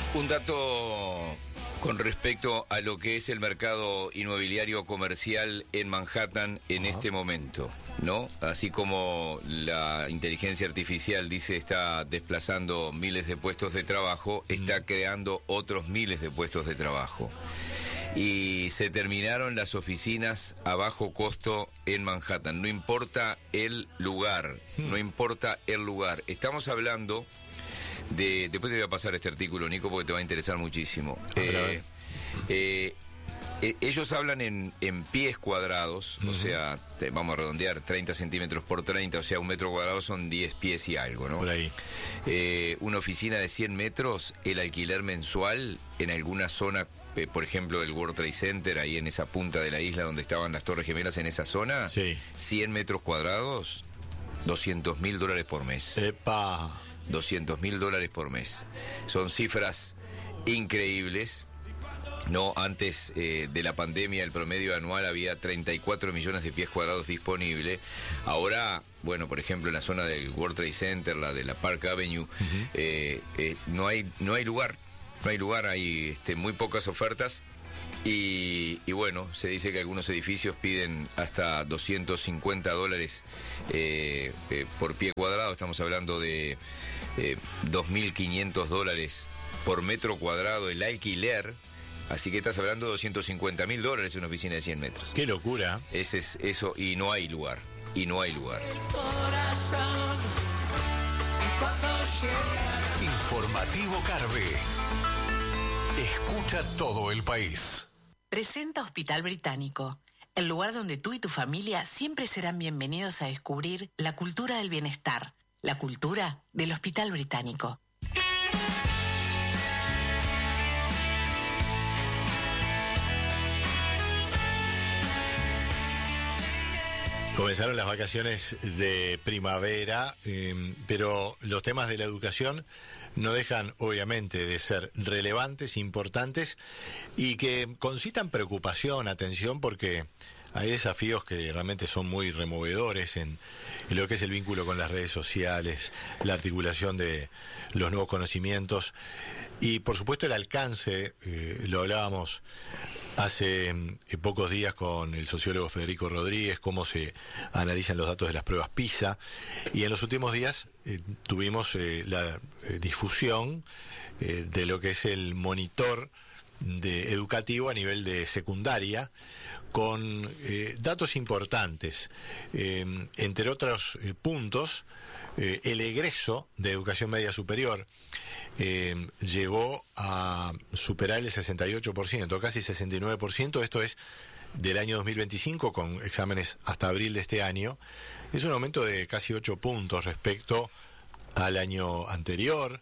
Un dato con respecto a lo que es el mercado inmobiliario comercial en Manhattan en este momento, ¿no? Así como la inteligencia artificial dice está desplazando miles de puestos de trabajo, está creando otros miles de puestos de trabajo. Y se terminaron las oficinas a bajo costo en Manhattan. No importa el lugar, no importa el lugar. Estamos hablando después te voy a pasar este artículo, Nico, porque te va a interesar muchísimo. Ellos hablan en pies cuadrados, o sea, vamos a redondear 30 centímetros por 30, o sea, un metro cuadrado son 10 pies y algo, ¿no? Por ahí. Una oficina de 100 metros, el alquiler mensual en alguna zona, por ejemplo, el World Trade Center, ahí en esa punta de la isla donde estaban las Torres Gemelas, en esa zona, sí. 100 metros cuadrados, $200.000 por mes. ¡Epa! $200.000 por mes. Son cifras increíbles. No, antes de la pandemia el promedio anual había 34 millones de pies cuadrados disponibles. Ahora, bueno, por ejemplo, en la zona del World Trade Center, la de la Park Avenue, no hay lugar. No hay lugar, hay muy pocas ofertas. Y bueno, se dice que algunos edificios piden hasta $250 por pie cuadrado. Estamos hablando de $2.500 por metro cuadrado el alquiler. Así que estás hablando de $250.000 en una oficina de 100 metros. ¡Qué locura! Ese es eso, y no hay lugar. Y no hay lugar. Informativo Carve. Escucha todo el país. Presenta Hospital Británico, el lugar donde tú y tu familia siempre serán bienvenidos a descubrir la cultura del bienestar, la cultura del Hospital Británico. Comenzaron las vacaciones de primavera, pero los temas de la educación no dejan, obviamente, de ser relevantes, importantes y que concitan preocupación, atención, porque hay desafíos que realmente son muy removedores en lo que es el vínculo con las redes sociales, la articulación de los nuevos conocimientos y, por supuesto, el alcance. Lo hablábamos hace pocos días con el sociólogo Federico Rodríguez, cómo se analizan los datos de las pruebas PISA, y en los últimos días tuvimos la difusión de lo que es el monitor educativo a nivel de secundaria, con datos importantes, entre otros puntos. El egreso de educación media superior llegó a superar el 68%, casi 69%, esto es del año 2025, con exámenes hasta abril de este año. Es un aumento de casi 8 puntos respecto al año anterior.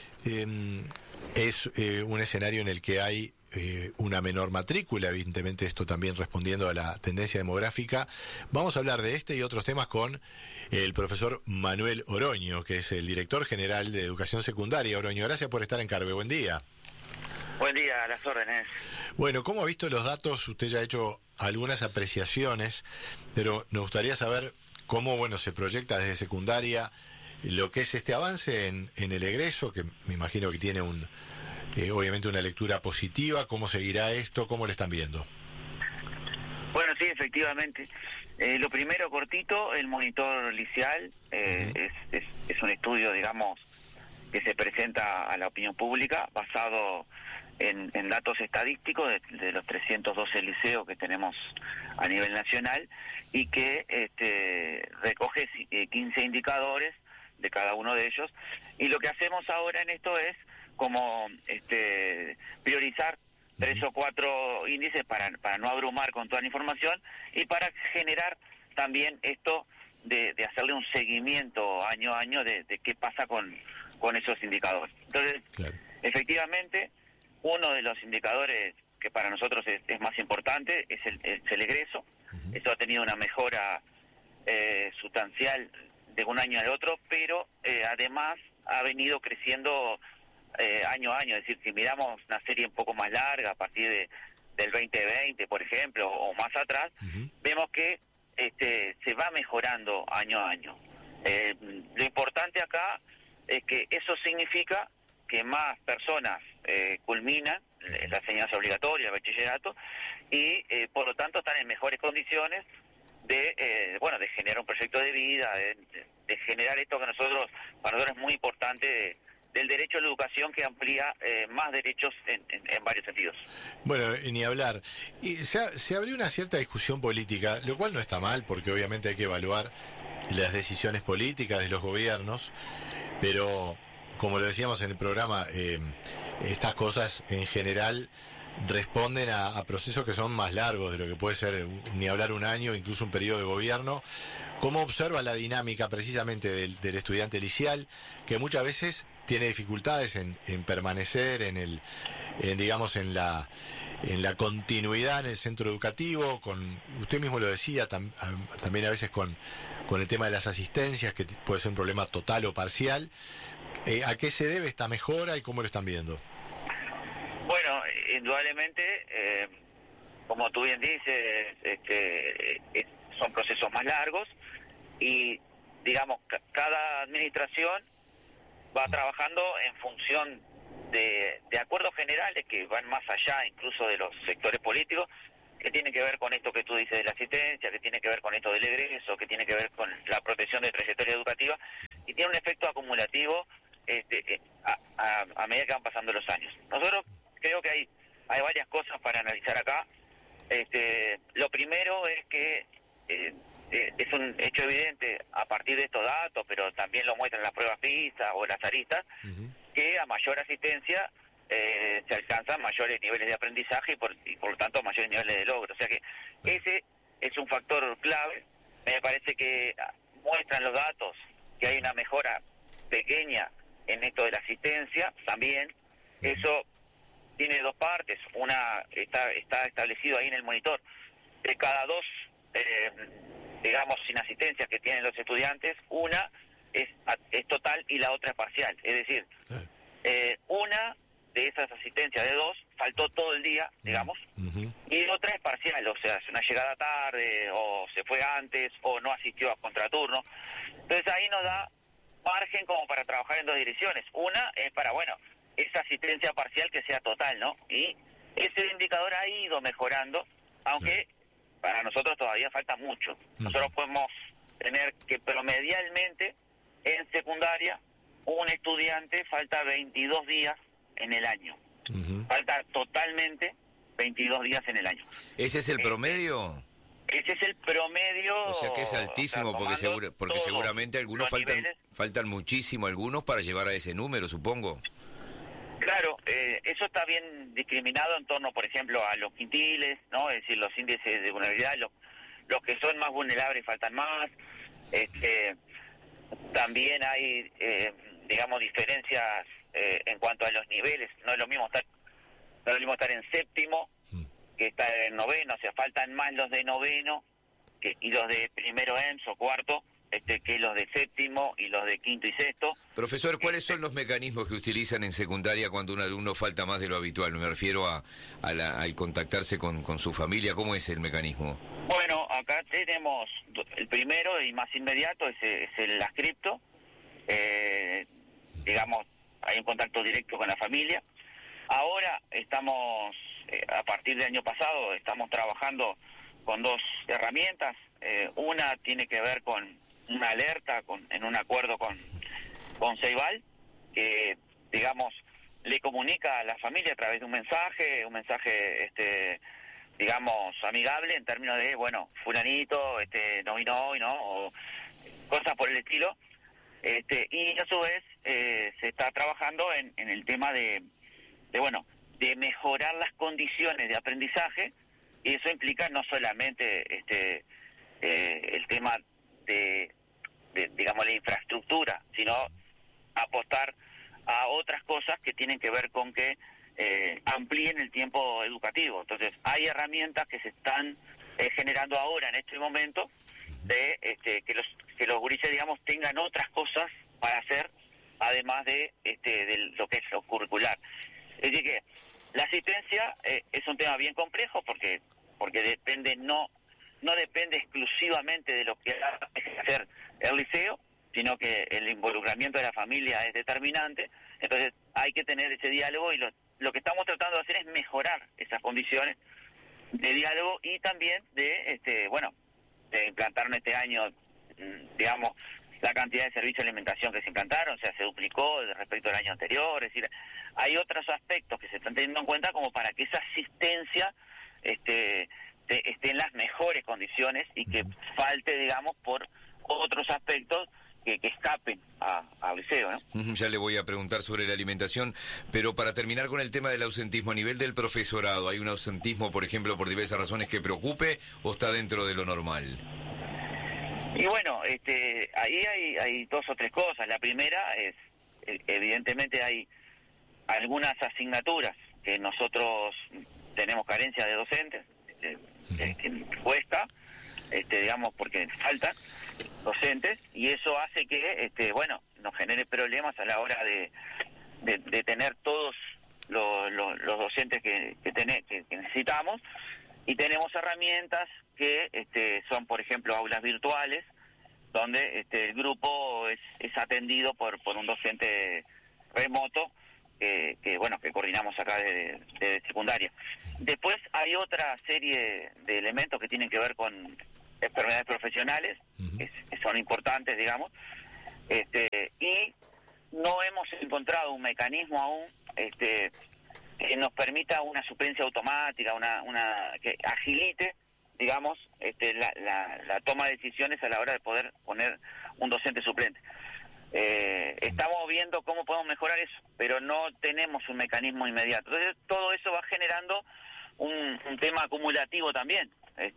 Es un escenario en el que hay una menor matrícula, evidentemente esto también respondiendo a la tendencia demográfica. Vamos a hablar de este y otros temas con el profesor Manuel Oroño, que es el director general de Educación Secundaria. Oroño, gracias por estar en Carve, buen día. Buen día, a las órdenes. Bueno, ¿cómo ha visto los datos? Usted ya ha hecho algunas apreciaciones, pero nos gustaría saber cómo, bueno, se proyecta desde secundaria lo que es este avance en el egreso, que me imagino que tiene obviamente una lectura positiva. ¿Cómo seguirá esto? ¿Cómo lo están viendo? Bueno, sí, efectivamente. Lo primero, cortito, el monitor liceal es un estudio, digamos, que se presenta a la opinión pública basado en datos estadísticos de los 312 liceos que tenemos a nivel nacional y que recoge 15 indicadores de cada uno de ellos. Y lo que hacemos ahora en esto es como priorizar 3 o 4 índices para no abrumar con toda la información y para generar también esto de hacerle un seguimiento año a año de qué pasa con esos indicadores. Entonces, claro, efectivamente, uno de los indicadores que para nosotros es más importante es el egreso. Eso ha tenido una mejora sustancial de un año al otro, pero además ha venido creciendo año a año. Es decir, si miramos una serie un poco más larga, a partir del 2020, por ejemplo, o más atrás, vemos que se va mejorando año a año. Lo importante acá es que eso significa que más personas culminan la enseñanza obligatoria, el bachillerato, y por lo tanto están en mejores condiciones de generar un proyecto de vida, de generar esto que para nosotros es muy importante, del derecho a la educación, que amplía más derechos en varios sentidos. Bueno, ni hablar. Y se abrió una cierta discusión política, lo cual no está mal, porque obviamente hay que evaluar las decisiones políticas de los gobiernos, pero como lo decíamos en el programa, estas cosas en general responden a procesos que son más largos de lo que puede ser ni hablar un año, incluso un periodo de gobierno. ¿Cómo observa la dinámica precisamente del estudiante liceal, que muchas veces tiene dificultades en permanecer en la continuidad en el centro educativo? Usted mismo lo decía, también a veces con el tema de las asistencias, que puede ser un problema total o parcial. ¿A qué se debe esta mejora y cómo lo están viendo? Bueno, indudablemente, como tú bien dices, son procesos más largos y, digamos, cada administración va trabajando en función de acuerdos generales que van más allá incluso de los sectores políticos, que tienen que ver con esto que tú dices de la asistencia, que tiene que ver con esto del egreso, que tiene que ver con la protección de trayectoria educativa, y tiene un efecto acumulativo a medida que van pasando los años. Nosotros creo que hay varias cosas para analizar acá. Lo primero es que es un hecho evidente a partir de estos datos, pero también lo muestran las pruebas PISA o las aristas, que a mayor asistencia se alcanzan mayores niveles de aprendizaje y por lo tanto mayores niveles de logro. O sea que ese es un factor clave. Me parece que muestran los datos que hay una mejora pequeña en esto de la asistencia también. Eso tiene dos partes. Una está establecido ahí en el monitor. De cada dos digamos, sin asistencia que tienen los estudiantes, una es total y la otra es parcial. Es decir, una de esas asistencias de dos faltó todo el día, digamos, y otra es parcial, o sea, es una llegada tarde, o se fue antes, o no asistió a contraturno. Entonces ahí nos da margen como para trabajar en dos direcciones. Una es para, esa asistencia parcial que sea total, ¿no? Y ese indicador ha ido mejorando, aunque para nosotros todavía falta mucho. Nosotros podemos tener que promedialmente en secundaria un estudiante falta 22 días en el año. Falta totalmente 22 días en el año. ¿Ese es el promedio? Ese es el promedio. O sea que es altísimo, o sea, porque seguramente algunos faltan muchísimo, algunos para llegar a ese número, supongo. Claro, eso está bien discriminado en torno, por ejemplo, a los quintiles, ¿no? Es decir, los índices de vulnerabilidad, los que son más vulnerables faltan más. También hay, digamos, diferencias en cuanto a los niveles. No es lo mismo estar en séptimo que estar en noveno, o sea, faltan más los de noveno y los de primero EMS o cuarto, que los de séptimo y los de quinto y sexto. Profesor, ¿cuáles son los mecanismos que utilizan en secundaria cuando un alumno falta más de lo habitual? Me refiero al contactarse con su familia. ¿Cómo es el mecanismo? Bueno, acá tenemos el primero y más inmediato, es el ascripto. Digamos, hay un contacto directo con la familia. Ahora estamos, a partir del año pasado, estamos trabajando con dos herramientas. Una tiene que ver con una alerta en un acuerdo con Ceibal, que, digamos, le comunica a la familia a través de un mensaje, digamos, amigable, en términos de, fulanito, no vino hoy, ¿no? O cosas por el estilo. Y a su vez se está trabajando en el tema de mejorar las condiciones de aprendizaje, y eso implica no solamente el tema de digamos, la infraestructura, sino apostar a otras cosas que tienen que ver con que amplíen el tiempo educativo. Entonces, hay herramientas que se están generando ahora, en este momento, de que los gurises, digamos, tengan otras cosas para hacer, además de lo que es lo curricular. Es decir, que la asistencia es un tema bien complejo porque depende no depende exclusivamente de lo que hace hacer el liceo, sino que el involucramiento de la familia es determinante. Entonces hay que tener ese diálogo y lo que estamos tratando de hacer es mejorar esas condiciones de diálogo y también de, se implantaron este año, digamos, la cantidad de servicios de alimentación que se implantaron, o sea, se duplicó respecto al año anterior, es decir, hay otros aspectos que se están teniendo en cuenta como para que esa asistencia esté en las mejores condiciones y que falte, digamos, por otros aspectos que escapen al liceo, ¿no? Ya le voy a preguntar sobre la alimentación, pero para terminar con el tema del ausentismo, a nivel del profesorado, ¿hay un ausentismo, por ejemplo, por diversas razones que preocupe o está dentro de lo normal? Y bueno, ahí hay dos o tres cosas. La primera es, evidentemente hay algunas asignaturas que nosotros tenemos carencia de docentes, que cuesta, digamos, porque faltan docentes, y eso hace que, nos genere problemas a la hora de tener todos los docentes que necesitamos, y tenemos herramientas que son, por ejemplo, aulas virtuales, donde el grupo es atendido por un docente remoto, que coordinamos acá de secundaria. Después hay otra serie de elementos que tienen que ver con enfermedades profesionales, que son importantes, digamos, y no hemos encontrado un mecanismo aún que nos permita una suplencia automática, que agilite, digamos, la toma de decisiones a la hora de poder poner un docente suplente. Estamos viendo cómo podemos mejorar eso, pero no tenemos un mecanismo inmediato. Entonces, todo eso va generando un tema acumulativo también,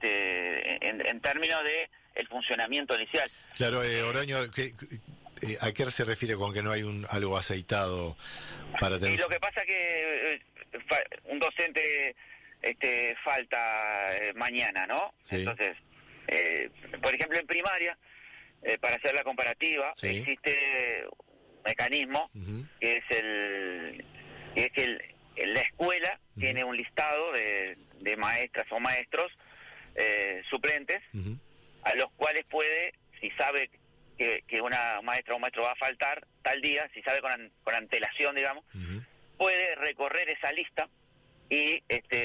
en términos de el funcionamiento inicial. Claro, Oroño, ¿a qué se refiere con que no hay algo aceitado para tener? Y lo que pasa que un docente falta mañana, ¿no? Sí. Entonces, por ejemplo, en primaria, para hacer la comparativa, sí, existe un mecanismo que es que la escuela tiene un listado de maestras o maestros suplentes, a los cuales puede, si sabe que una maestra o maestro va a faltar tal día, si sabe con antelación, digamos, puede recorrer esa lista y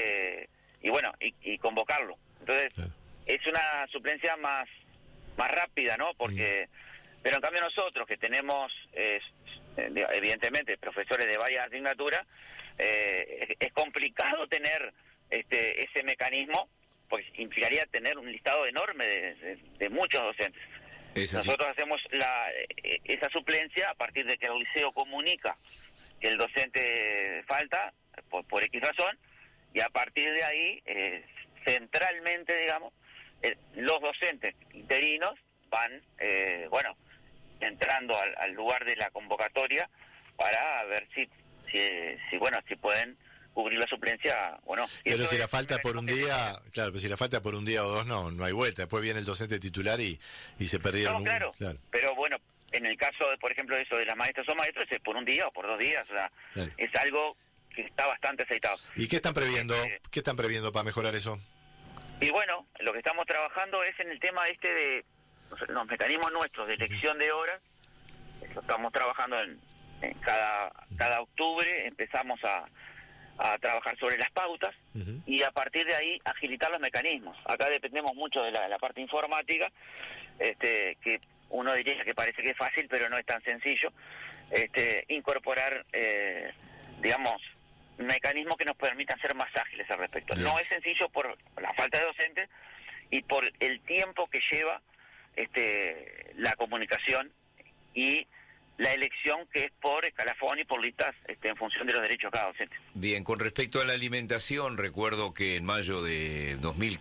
convocarlo. Entonces, es una suplencia más rápida, ¿no? Porque pero en cambio nosotros, que tenemos evidentemente profesores de varias asignaturas, es complicado tener ese mecanismo, porque implicaría tener un listado enorme de muchos docentes. Nosotros hacemos esa suplencia a partir de que el liceo comunica que el docente falta por X razón, y a partir de ahí, centralmente, digamos, los docentes interinos van, entrando al lugar de la convocatoria para ver si pueden cubrir la suplencia o no. Pero si la falta por un día, claro, pero si la falta por un día o dos, no hay vuelta. Después viene el docente titular y se perdieron. No, claro. Pero bueno, en el caso, por ejemplo, eso de las maestras o maestros, es por un día o por 2 días, o sea, claro, es algo que está bastante aceitado. ¿Y qué están previendo? ¿Qué están previendo para mejorar eso? Y bueno, lo que estamos trabajando es en el tema de los mecanismos nuestros de elección de horas. Eso estamos trabajando en cada octubre, empezamos a trabajar sobre las pautas y a partir de ahí agilitar los mecanismos. Acá dependemos mucho de la parte informática, que uno diría que parece que es fácil, pero no es tan sencillo. Incorporar, digamos, mecanismos que nos permitan ser más ágiles al respecto. No es sencillo por la falta de docentes y por el tiempo que lleva la comunicación y la elección, que es por escalafón y por listas en función de los derechos de cada docente. Bien, con respecto a la alimentación, recuerdo que en mayo de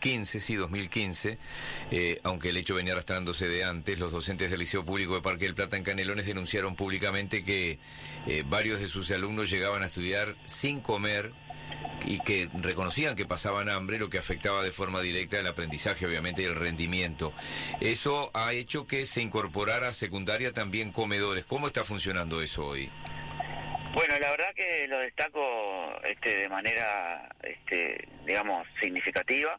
2015, aunque el hecho venía arrastrándose de antes, los docentes del Liceo Público de Parque del Plata en Canelones denunciaron públicamente que varios de sus alumnos llegaban a estudiar sin comer y que reconocían que pasaban hambre, lo que afectaba de forma directa el aprendizaje, obviamente, y el rendimiento. Eso ha hecho que se incorporara a secundaria también comedores. ¿Cómo está funcionando eso hoy? Bueno, la verdad que lo destaco de manera, digamos, significativa.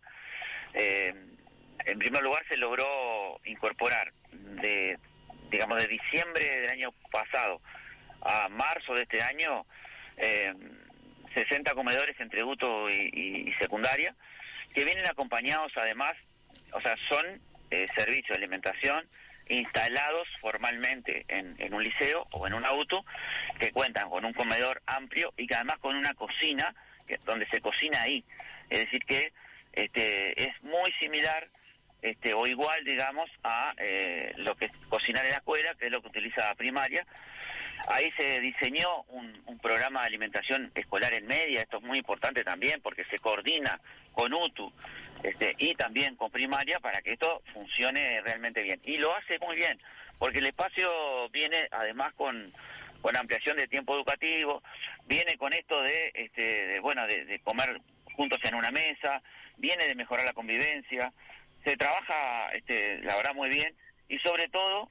En primer lugar, se logró incorporar de diciembre del año pasado a marzo de este año 60 comedores entre UTO y secundaria, que vienen acompañados además, o sea, son servicios de alimentación instalados formalmente en un liceo o en un auto, que cuentan con un comedor amplio y que además con una cocina donde se cocina ahí. Es decir que es muy similar o igual, digamos, a lo que es cocinar en la escuela, que es lo que utiliza primaria. Ahí se diseñó un programa de alimentación escolar en media. Esto es muy importante también porque se coordina con UTU y también con primaria para que esto funcione realmente bien. Y lo hace muy bien, porque el espacio viene además con ampliación de tiempo educativo, viene con esto de comer juntos en una mesa, viene de mejorar la convivencia, se trabaja la verdad muy bien, y sobre todo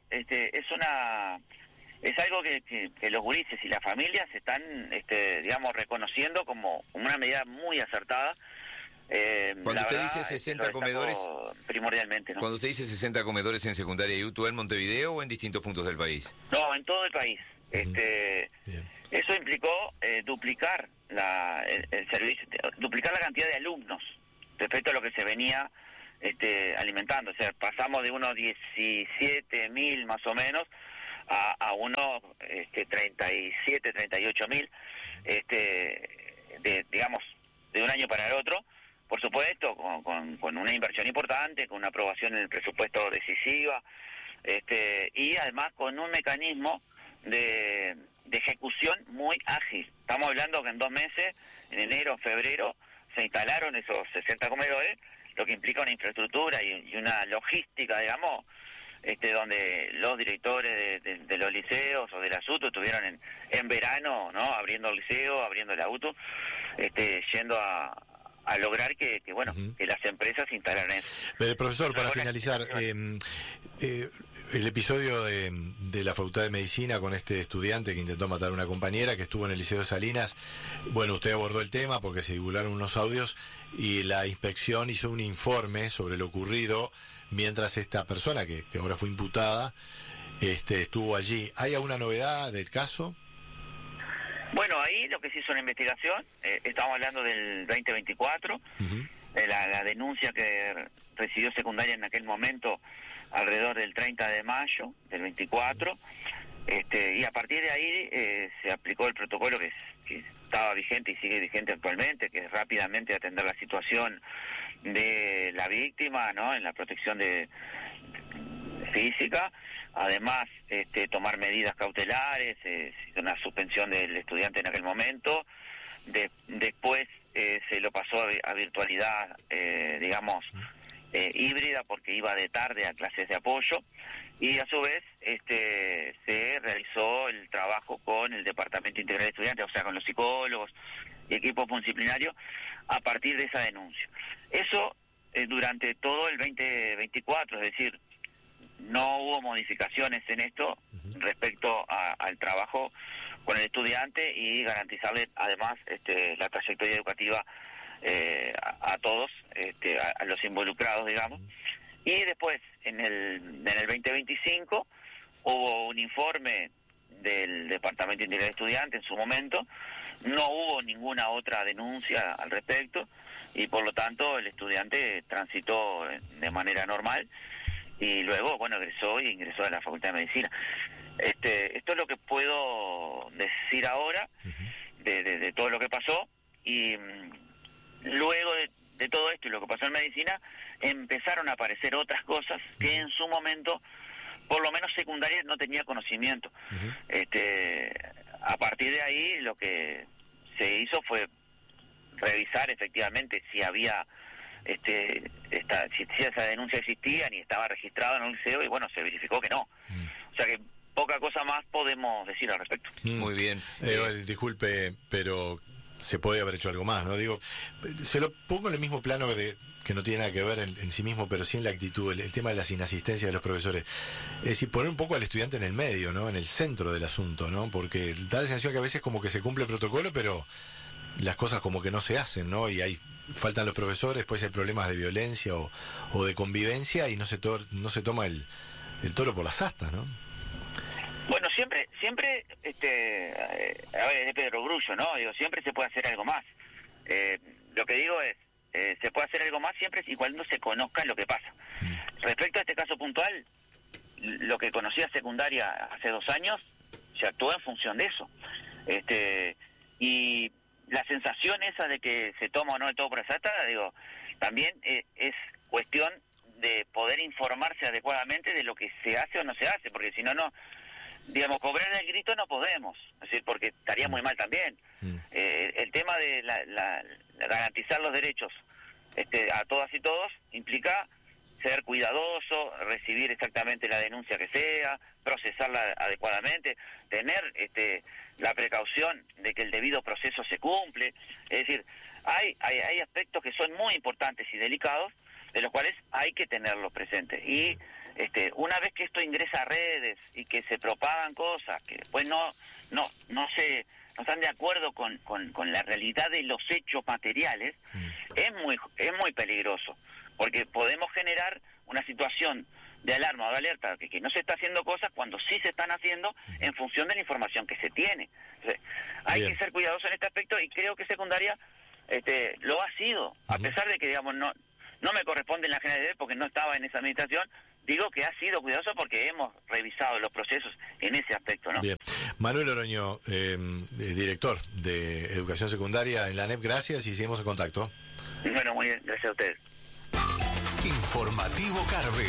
es algo que los gurises y las familias están digamos reconociendo como una medida muy acertada. Cuando usted dice 60 comedores, primordialmente, ¿no? Cuando usted dice 60 comedores en secundaria y UTU, ¿en Montevideo o en distintos puntos del país? No, en todo el país. Eso implicó duplicar el servicio, duplicar la cantidad de alumnos respecto a lo que se venía alimentando. O sea, pasamos de unos 17.000 más o menos a unos 37, 38.000, digamos, de un año para el otro. Por supuesto, con una inversión importante, con una aprobación en el presupuesto decisiva, y además con un mecanismo de ejecución muy ágil. Estamos hablando que en 2 meses, en enero, febrero, se instalaron esos 60 comedores, lo que implica una infraestructura y una logística, digamos, donde los directores de los liceos o de la UTU estuvieron en verano, ¿no?, abriendo el liceo, abriendo la UTU, yendo a lograr que las empresas se instalaran en eso. Profesor, para finalizar, el episodio de la Facultad de Medicina con este estudiante que intentó matar a una compañera que estuvo en el Liceo de Salinas, bueno, usted abordó el tema porque se divulgaron unos audios y la inspección hizo un informe sobre lo ocurrido mientras esta persona, que ahora fue imputada, estuvo allí. ¿Hay alguna novedad del caso? Bueno, ahí lo que se hizo una investigación, estamos hablando del 2024, la denuncia que recibió secundaria en aquel momento alrededor del 30 de mayo del 24, y a partir de ahí se aplicó el protocolo que estaba vigente y sigue vigente actualmente, que es rápidamente atender la situación de la víctima, ¿no?, en la protección física. Además, tomar medidas cautelares, una suspensión del estudiante en aquel momento. Después se lo pasó a virtualidad, digamos, híbrida, porque iba de tarde a clases de apoyo. Y a su vez se realizó el trabajo con el Departamento Integral de Estudiantes, o sea, con los psicólogos y equipos multidisciplinarios, a partir de esa denuncia. Eso durante todo el 2024, es decir, no hubo modificaciones en esto respecto al trabajo con el estudiante y garantizarle además la trayectoria educativa a todos, a los involucrados, digamos. Y después, en el 2025, hubo un informe del Departamento Integral de Estudiantes en su momento. No hubo ninguna otra denuncia al respecto y por lo tanto el estudiante transitó de manera normal. Y luego, ingresó a la Facultad de Medicina. Esto es lo que puedo decir ahora de todo lo que pasó. Y luego de todo esto y lo que pasó en Medicina, empezaron a aparecer otras cosas que en su momento, por lo menos secundaria, no tenía conocimiento. A partir de ahí, lo que se hizo fue revisar efectivamente si había... si esa denuncia existía ni estaba registrada en un liceo, y bueno, se verificó que no. O sea que poca cosa más podemos decir al respecto. Muy bien. Disculpe, pero se puede haber hecho algo más, ¿no? Digo, se lo pongo en el mismo plano que no tiene nada que ver en sí mismo, pero sí en la actitud, el tema de las inasistencias de los profesores. Es decir, poner un poco al estudiante en el medio, ¿no?, en el centro del asunto, ¿no? Porque da la sensación que a veces como que se cumple el protocolo, pero las cosas como que no se hacen, ¿no? Y faltan los profesores, después hay problemas de violencia o de convivencia y no se toma el toro por las astas, ¿no? Bueno, siempre, a ver, es de Pedro Grullo, ¿no? Digo, siempre se puede hacer algo más. Lo que digo es, se puede hacer algo más siempre y cuando se conozca lo que pasa. Respecto a este caso puntual, lo que conocía secundaria hace 2 años, se actuó en función de eso. Y la sensación esa de que se toma o no de todo por exacta, digo, también es cuestión de poder informarse adecuadamente de lo que se hace o no se hace, porque si no, digamos, cobrar el grito no podemos, es decir, porque estaría muy mal también. El tema de garantizar los derechos a todas y todos implica ser cuidadoso, recibir exactamente la denuncia que sea, procesarla adecuadamente, tener la precaución de que el debido proceso se cumple. Es decir, hay aspectos que son muy importantes y delicados, de los cuales hay que tenerlos presentes. Y una vez que esto ingresa a redes y que se propagan cosas que después no están de acuerdo con la realidad de los hechos materiales, es muy peligroso, porque podemos generar una situación de alarma o de alerta que no se está haciendo cosas cuando sí se están haciendo en función de la información que se tiene. Entonces, hay que ser cuidadoso en este aspecto, y creo que secundaria lo ha sido, a pesar de que, digamos, no me corresponde en la generalidad porque no estaba en esa administración. Digo que ha sido cuidadoso porque hemos revisado los procesos en ese aspecto, ¿no? Bien. Manuel Oroño, director de Educación Secundaria en la ANEP, gracias y seguimos en contacto. Bueno, muy bien, gracias a ustedes. Informativo Carve.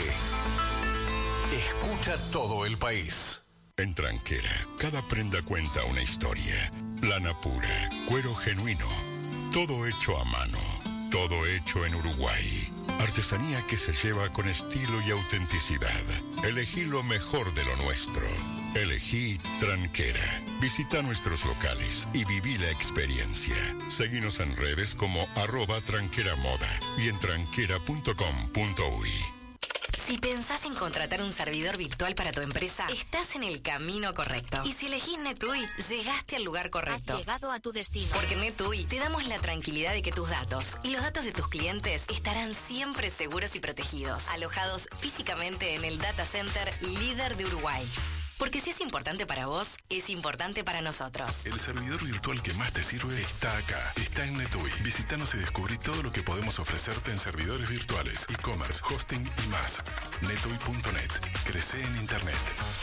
Escucha todo el país. En Tranquera, cada prenda cuenta una historia. Lana pura, cuero genuino, todo hecho a mano, todo hecho en Uruguay. Artesanía que se lleva con estilo y autenticidad. Elegí lo mejor de lo nuestro. Elegí Tranquera. Visita nuestros locales y viví la experiencia. Seguinos en redes como @tranqueramoda y en tranquera.com.uy. Si pensás en contratar un servidor virtual para tu empresa, estás en el camino correcto. Y si elegís NetUI, llegaste al lugar correcto. Has llegado a tu destino. Porque en NetUI te damos la tranquilidad de que tus datos y los datos de tus clientes estarán siempre seguros y protegidos, alojados físicamente en el data center líder de Uruguay. Porque si es importante para vos, es importante para nosotros. El servidor virtual que más te sirve está acá. Está en NetUI. Visítanos y descubrí todo lo que podemos ofrecerte en servidores virtuales, e-commerce, hosting y más. netui.net. Crece en Internet.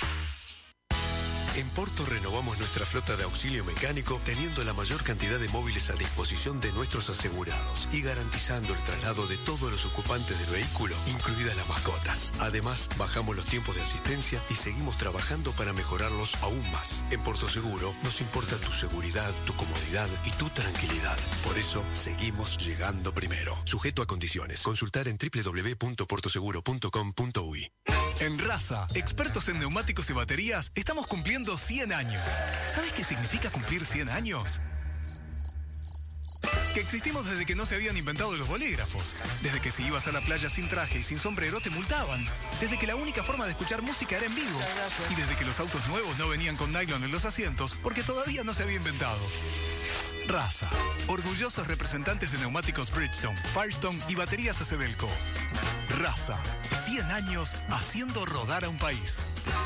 En Porto renovamos nuestra flota de auxilio mecánico, teniendo la mayor cantidad de móviles a disposición de nuestros asegurados y garantizando el traslado de todos los ocupantes del vehículo, incluidas las mascotas. Además, bajamos los tiempos de asistencia y seguimos trabajando para mejorarlos aún más. En Porto Seguro nos importa tu seguridad, tu comodidad y tu tranquilidad. Por eso, seguimos llegando primero. Sujeto a condiciones. Consultar en www.portoseguro.com.uy. En Raza, expertos en neumáticos y baterías, estamos cumpliendo 100 años. ¿Sabes qué significa cumplir 100 años? Que existimos desde que no se habían inventado los bolígrafos. Desde que si ibas a la playa sin traje y sin sombrero te multaban. Desde que la única forma de escuchar música era en vivo. Y desde que los autos nuevos no venían con nylon en los asientos porque todavía no se había inventado. Raza, orgullosos representantes de neumáticos Bridgestone, Firestone y baterías Acedelco. Raza, 100 años haciendo rodar a un país.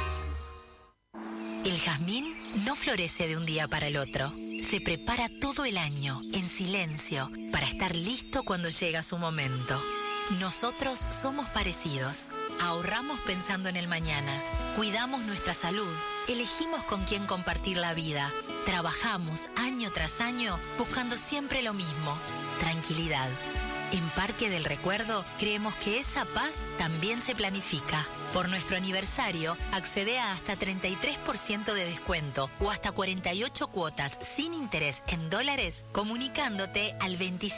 El jazmín no florece de un día para el otro. Se prepara todo el año, en silencio, para estar listo cuando llega su momento. Nosotros somos parecidos. Ahorramos pensando en el mañana. Cuidamos nuestra salud. Elegimos con quién compartir la vida. Trabajamos año tras año buscando siempre lo mismo: tranquilidad. En Parque del Recuerdo creemos que esa paz también se planifica. Por nuestro aniversario, accede a hasta 33% de descuento o hasta 48 cuotas sin interés en dólares comunicándote al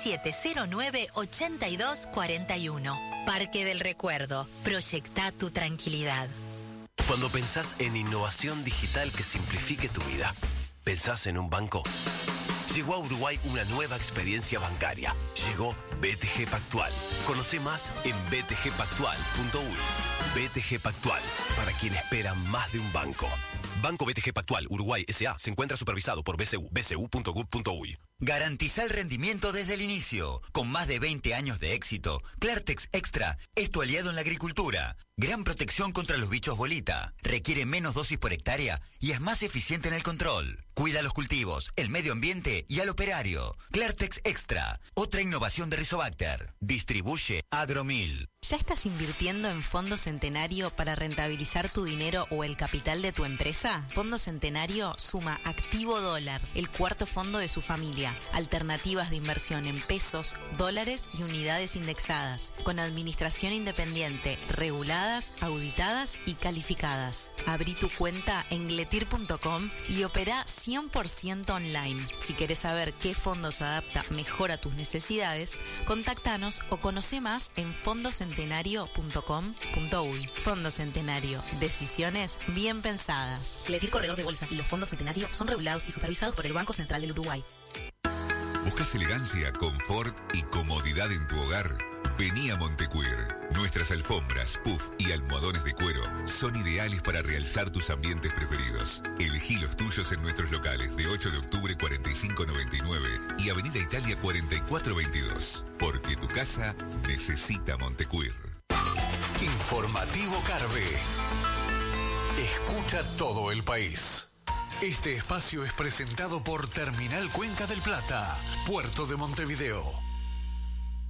2709-8241. Parque del Recuerdo. Proyecta tu tranquilidad. Cuando pensás en innovación digital que simplifique tu vida, ¿pensás en un banco? Llegó a Uruguay una nueva experiencia bancaria. Llegó BTG Pactual. Conoce más en btgpactual.uy. BTG Pactual, para quien espera más de un banco. Banco BTG Pactual, Uruguay S.A. se encuentra supervisado por BCU, bcu.gov.uy. Garantiza el rendimiento desde el inicio. Con más de 20 años de éxito, Clartex Extra es tu aliado en la agricultura. Gran protección contra los bichos bolita. Requiere menos dosis por hectárea y es más eficiente en el control. Cuida los cultivos, el medio ambiente y al operario. Clartex Extra, otra innovación de Rizobacter. Distribuye Agromil. ¿Ya estás invirtiendo en Fondo Centenario para rentabilizar tu dinero o el capital de tu empresa? Fondo Centenario suma Activo Dólar, el cuarto fondo de su familia. Alternativas de inversión en pesos, dólares y unidades indexadas, con administración independiente, reguladas, auditadas y calificadas. Abrí tu cuenta en gletir.com y opera 100% online. Si querés saber qué fondo se adapta mejor a tus necesidades, contáctanos o conoce más en fondocentenario.com.uy. Fondo Centenario. Decisiones bien pensadas. Gletir Corredor de Bolsa y los fondos Centenario son regulados y supervisados por el Banco Central del Uruguay. ¿Buscas elegancia, confort y comodidad en tu hogar? Vení a Montecuir. Nuestras alfombras, puff y almohadones de cuero son ideales para realzar tus ambientes preferidos. Elegí los tuyos en nuestros locales de 8 de octubre 4599 y Avenida Italia 4422. Porque tu casa necesita Montecuir. Informativo Carve. Escucha todo el país. Este espacio es presentado por Terminal Cuenca del Plata, Puerto de Montevideo.